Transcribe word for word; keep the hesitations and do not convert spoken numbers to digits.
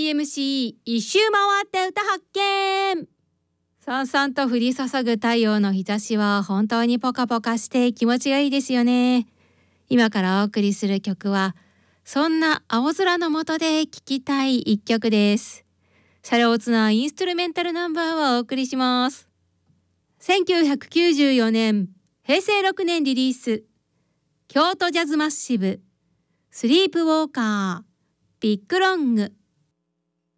エムシー 一周回って歌発見。さんさんと降り注ぐ太陽の日差しは本当にポカポカして気持ちがいいですよね。今からお送りする曲はそんな青空の下で聴きたい一曲です。シャレオツなインストゥルメンタルナンバーをお送りします。せんきゅうひゃくきゅうじゅうよねんへいせいろくねんリリース、京都ジャズマッシブスリープウォーカービッグロング。